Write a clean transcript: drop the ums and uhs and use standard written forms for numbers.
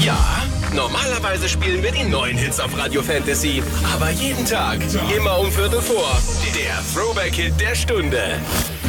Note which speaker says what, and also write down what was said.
Speaker 1: Ja, normalerweise spielen wir die neuen Hits auf Radio Fantasy. Aber jeden Tag, immer um Viertel vor. Der Throwback-Hit der Stunde.